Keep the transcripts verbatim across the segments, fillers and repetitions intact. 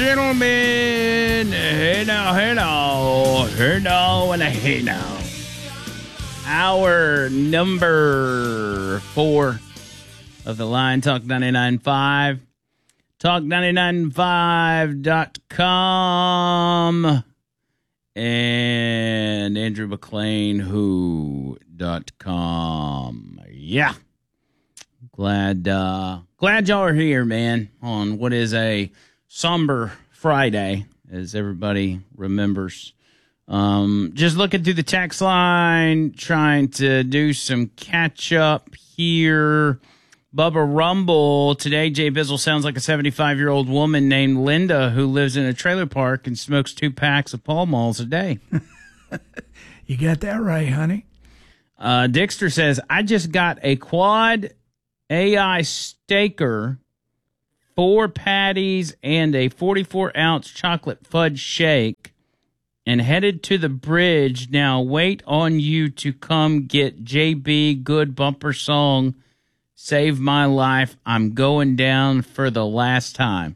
gentlemen, hey now, hey now, hey now, and a hey now. Our number four of the line, Talk ninety-nine point five, talk ninety-nine point five dot com, and Andrew McLean Who dot com. Yeah. Glad, uh, glad y'all are here, man, on what is a somber Friday, as everybody remembers. Um, just looking through the text line, trying to do some catch up here. Bubba Rumble, today Jay Bizzle sounds like a seventy-five-year-old woman named Linda who lives in a trailer park and smokes two packs of Pall Malls a day. You got that right, honey. Uh, Dixter says, I just got a quad A I staker, four patties, and a forty-four ounce chocolate fudge shake, and headed to the bridge. Now wait on you to come get J B good bumper song, Save My Life. I'm going down for the last time.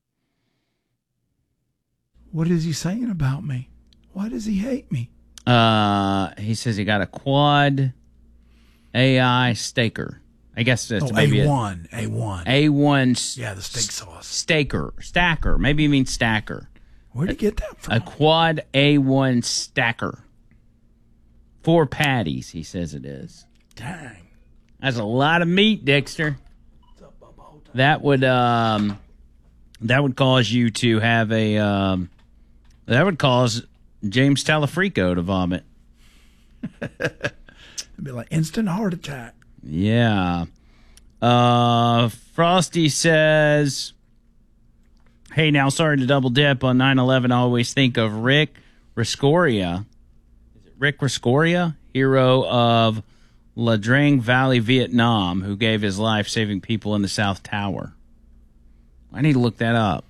What is he saying about me? Why does he hate me? Uh, he says he got a quad A I staker. I guess that's oh, maybe A one. A one. A one. Yeah, the steak sauce. Staker. Stacker. Maybe you mean stacker. Where'd you get that from? A quad A one stacker. Four patties, he says it is. Dang. That's a lot of meat, Dexter. That would um that would cause you to have a um that would cause James Talafrico to vomit. It'd be like instant heart attack. Yeah. Uh, Frosty says, hey, now, sorry to double dip on nine eleven. I always think of Rick Riscoria. Is it Rick Riscoria? Hero of La Drang Valley, Vietnam, who gave his life saving people in the South Tower. I need to look that up.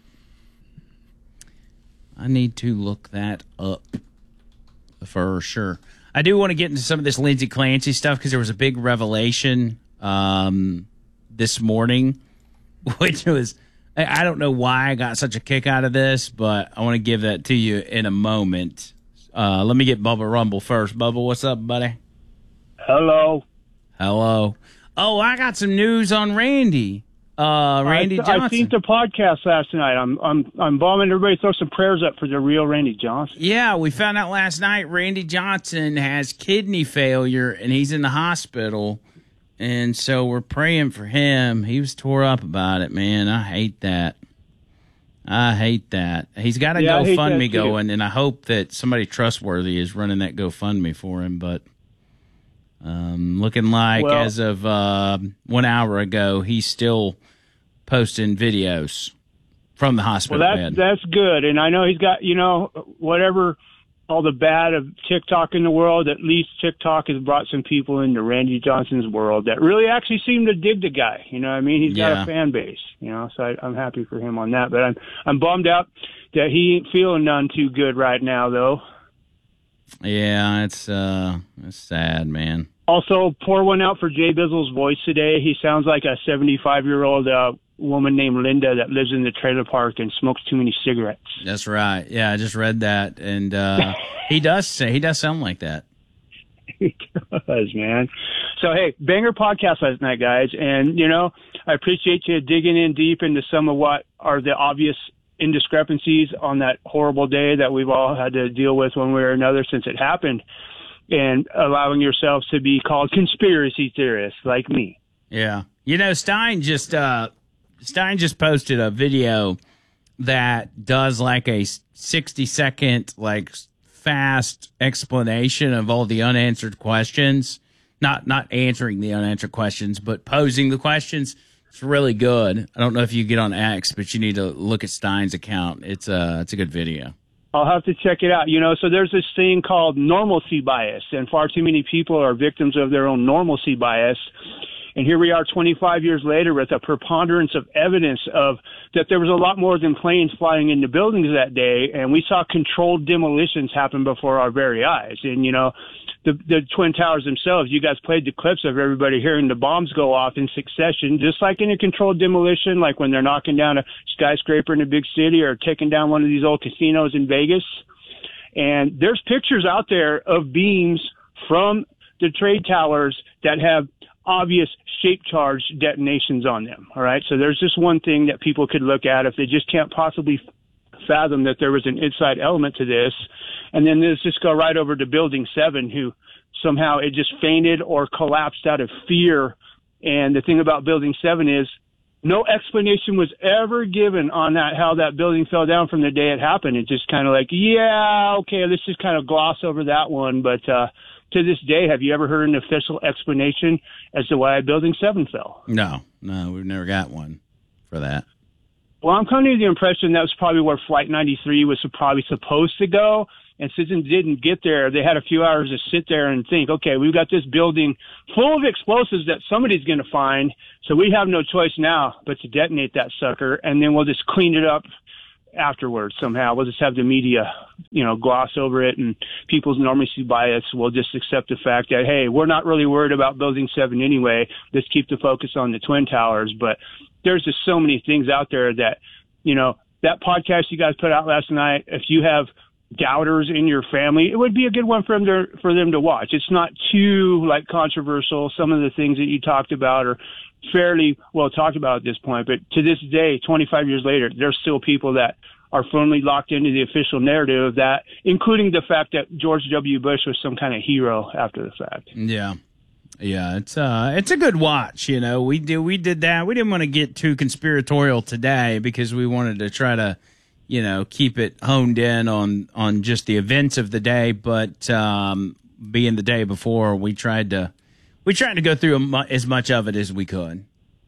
I need to look that up for sure. I do want to get into some of this Lindsay Clancy stuff because there was a big revelation um, this morning, which was, I don't know why I got such a kick out of this, but I want to give that to you in a moment. Uh, let me get Bubba Rumble first. Bubba, what's up, buddy? Hello. Hello. Oh, I got some news on Randy. Uh, Randy I, Johnson. I seen the podcast last night. I'm I'm I'm bombing everybody. Throw some prayers up for the real Randy Johnson. Yeah, we found out last night Randy Johnson has kidney failure and he's in the hospital, and so we're praying for him. He was tore up about it, man. I hate that. I hate that. He's got a yeah, GoFundMe going, and I hope that somebody trustworthy is running that GoFundMe for him. But um, looking like well, as of uh, one hour ago, he's still posting videos from the hospital well, that's, bed. That's good. And I know he's got, you know, whatever, all the bad of TikTok in the world, at least TikTok has brought some people into Randy Johnson's world that really actually seem to dig the guy. You know what I mean? He's Yeah. got a fan base, you know, so I, I'm happy for him on that. But I'm, I'm bummed out that he ain't feeling none too good right now, though. Yeah, it's uh, it's sad, man. Also, pour one out for Jay Bizzle's voice today. He sounds like a seventy-five-year-old uh, woman named Linda that lives in the trailer park and smokes too many cigarettes. That's right. Yeah, I just read that, and uh, he does say he does sound like that. He does, man. So, hey, banger podcast last night, guys. And, you know, I appreciate you digging in deep into some of what are the obvious indiscrepancies on that horrible day that we've all had to deal with one way or another since it happened, and allowing yourselves to be called conspiracy theorists like me. Yeah. You know, Stein just uh, Stein just posted a video that does like a sixty second, like, fast explanation of all the unanswered questions. Not not answering the unanswered questions, but posing the questions. It's really good. I don't know if you get on X, but you need to look at Stein's account. It's a, it's a good video. I'll have to check it out. You know, so there's this thing called normalcy bias, and far too many people are victims of their own normalcy bias. And here we are twenty-five years later with a preponderance of evidence of that there was a lot more than planes flying into buildings that day. And we saw controlled demolitions happen before our very eyes. And, you know, the, the Twin Towers themselves, you guys played the clips of everybody hearing the bombs go off in succession, just like in a controlled demolition, like when they're knocking down a skyscraper in a big city or taking down one of these old casinos in Vegas. And there's pictures out there of beams from the trade towers that have obvious shape charge detonations on them. All right. So there's just one thing that people could look at if they just can't possibly fathom that there was an inside element to this. And then let's just go right over to Building seven, who somehow it just fainted or collapsed out of fear. And the thing about Building seven is no explanation was ever given on that, how that building fell down from the day it happened. It just kind of like, yeah, okay, let's just kind of gloss over that one. But, uh, to this day, have you ever heard an official explanation as to why Building seven fell? No, no, we've never got one for that. Well, I'm coming to the impression that was probably where Flight ninety-three was probably supposed to go. And since it didn't get there, they had a few hours to sit there and think, okay, we've got this building full of explosives that somebody's going to find. So we have no choice now but to detonate that sucker. And then we'll just clean it up afterwards somehow. We'll just have the media, you know, gloss over it, and people's normalcy bias will just accept the fact that, hey, we're not really worried about Building seven anyway. Let's keep the focus on the Twin Towers. But there's just so many things out there that, you know, that podcast you guys put out last night, if you have doubters in your family, it would be a good one for them to, for them to watch. It's not too like controversial. Some of the things that you talked about are fairly well talked about at this point, but to this day, twenty-five years later, there's still people that are firmly locked into the official narrative of that, including the fact that George W. Bush was some kind of hero after the fact. Yeah. Yeah, it's uh it's a good watch, you know. We do we did that. We didn't want to get too conspiratorial today because we wanted to try to, you know, keep it honed in on on just the events of the day, but um being the day before, we tried to We tried to go through as much of it as we could.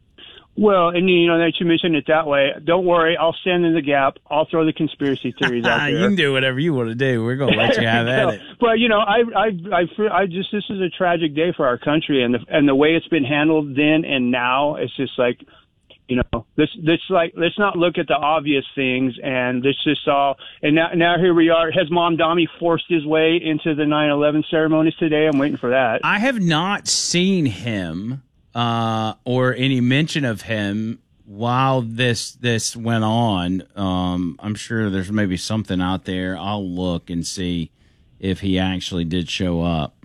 Well, and you know, that you mentioned it that way. Don't worry, I'll stand in the gap. I'll throw the conspiracy theories out there. You can do whatever you want to do. We're going to let you have at it. But you know, I, I, I, I just this is a tragic day for our country, and the and the way it's been handled then and now, it's just like, you know, let's let's like let's not look at the obvious things, and let's just all. And now now here we are. Has Mamdani forced his way into the nine eleven ceremonies today? I'm waiting for that. I have not seen him uh, or any mention of him while this this went on. Um, I'm sure there's maybe something out there. I'll look and see if he actually did show up.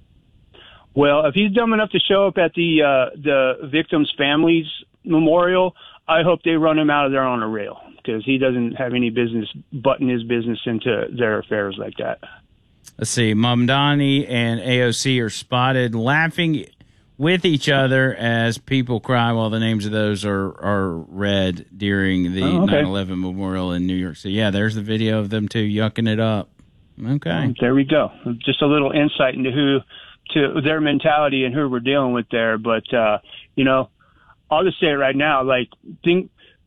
Well, if he's dumb enough to show up at the uh, the victims' families' memorial, I hope they run him out of there on a rail, because he doesn't have any business butting his business into their affairs like that. Let's see. Mamdani and A O C are spotted laughing with each other as people cry while the names of those are, are read during the oh, okay. nine eleven memorial in New York City. Yeah, there's the video of them two yucking it up. Okay. Um, there we go. Just a little insight into who, to their mentality and who we're dealing with there. But, uh, you know, I'll just say it right now, like, think,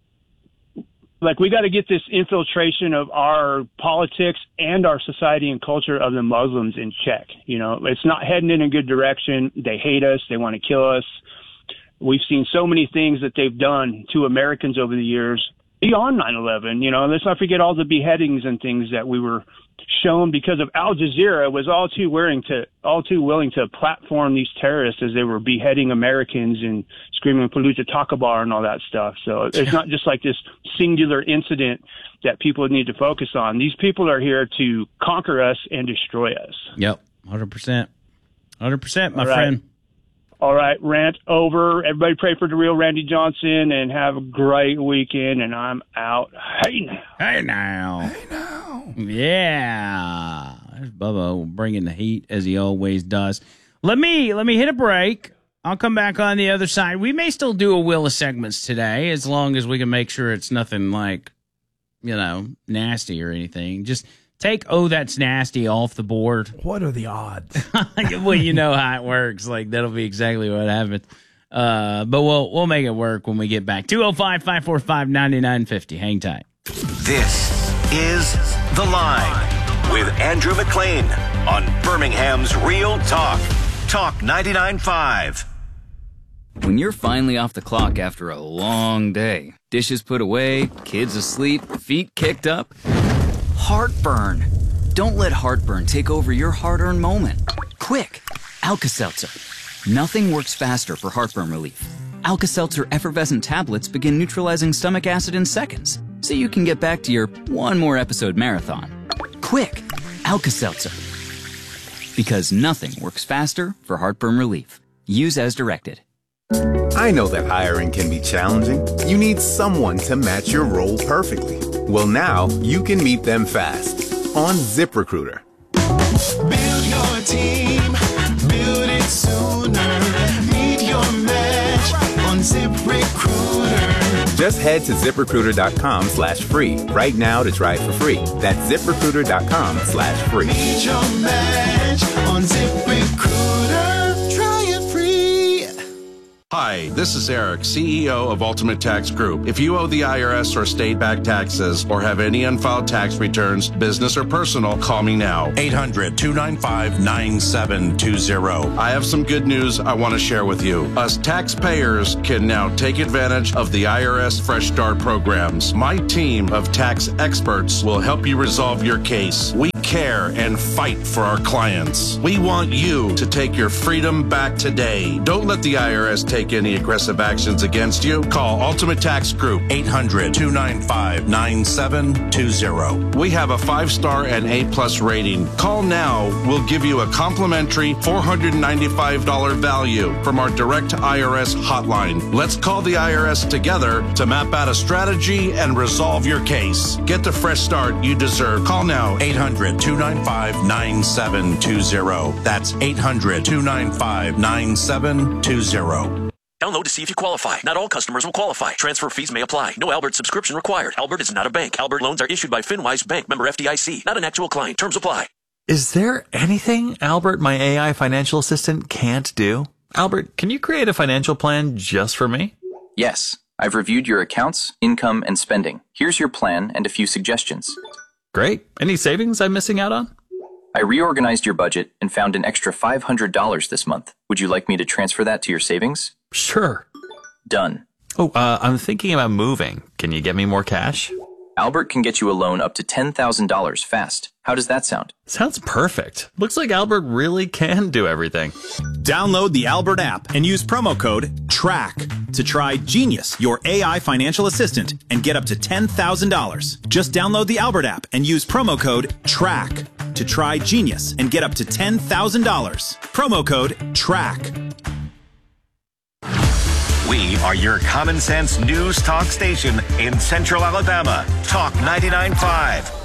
like we got to get this infiltration of our politics and our society and culture of the Muslims in check. You know, it's not heading in a good direction. They hate us. They want to kill us. We've seen so many things that they've done to Americans over the years beyond nine eleven. You know, let's not forget all the beheadings and things that we were shown because of Al Jazeera was all too willing to all too willing to platform these terrorists as they were beheading Americans and screaming Fallujah Taqabar and all that stuff. So it's not just like this singular incident that people need to focus on. These people are here to conquer us and destroy us. Yep, one hundred percent. one hundred percent, my all right. friend. All right, rant over. Everybody pray for the real Randy Johnson and have a great weekend, and I'm out. Hey now. Hey now. Hey now. Yeah. There's Bubba bringing the heat as he always does. Let me let me hit a break. I'll come back on the other side. We may still do a wheel of segments today as long as we can make sure it's nothing like, you know, nasty or anything. Just take, oh, that's nasty off the board. What are the odds? Well, you know how it works. Like, that'll be exactly what happens. Uh, but we'll we'll make it work when we get back. two oh five, five four five, nine nine five oh. Hang tight. This is The Line with Andrew McLean on Birmingham's Real Talk. Talk ninety-nine point five. When you're finally off the clock after a long day, dishes put away, kids asleep, feet kicked up, heartburn. Don't let heartburn take over your hard-earned moment. Quick, Alka-Seltzer. Nothing works faster for heartburn relief. Alka-Seltzer effervescent tablets begin neutralizing stomach acid in seconds, so you can get back to your one more episode marathon. Quick, Alka-Seltzer. Because nothing works faster for heartburn relief. Use as directed. I know that hiring can be challenging. You need someone to match your role perfectly. Well, now you can meet them fast on ZipRecruiter. Build your team, build it sooner. Meet your match on ZipRecruiter. Just head to ZipRecruiter.com slash free right now to try it for free. That's ZipRecruiter.com slash free. Meet your match on ZipRecruiter. Try it free. Hi, this is Eric, C E O of Ultimate Tax Group. If you owe the I R S or state-backed taxes or have any unfiled tax returns, business or personal, call me now. eight hundred, two nine five, nine seven two zero. I have some good news I want to share with you. Us taxpayers can now take advantage of the I R S Fresh Start programs. My team of tax experts will help you resolve your case. We care and fight for our clients. We want you to take your freedom back today. Don't let the I R S take any aggressive actions against you. Call Ultimate Tax Group, eight hundred, two nine five, nine seven two zero. We have a five-star and A-plus rating. Call now. We'll give you a complimentary four hundred ninety-five dollars value from our direct I R S hotline. Let's call the I R S together to map out a strategy and resolve your case. Get the fresh start you deserve. Call now. eight hundred, two nine five, nine seven two zero. That's eight hundred, two nine five, nine seven two zero. Download to see if you qualify. Not all customers will qualify. Transfer fees may apply. No Albert subscription required. Albert is not a bank. Albert loans are issued by FinWise Bank, member F D I C. Not an actual client. Terms apply. Is there anything Albert, my A I financial assistant, can't do? Albert, can you create a financial plan just for me? Yes. I've reviewed your accounts, income, and spending. Here's your plan and a few suggestions. Great. Any savings I'm missing out on? I reorganized your budget and found an extra five hundred dollars this month. Would you like me to transfer that to your savings? Sure. Done. Oh, uh, I'm thinking about moving. Can you get me more cash? Albert can get you a loan up to ten thousand dollars fast. How does that sound? Sounds perfect. Looks like Albert really can do everything. Download the Albert app and use promo code TRACK to try Genius, your A I financial assistant, and get up to ten thousand dollars. Just download the Albert app and use promo code TRACK to try Genius and get up to ten thousand dollars. Promo code TRACK. We are your common sense news talk station in Central Alabama. Talk ninety-nine point five.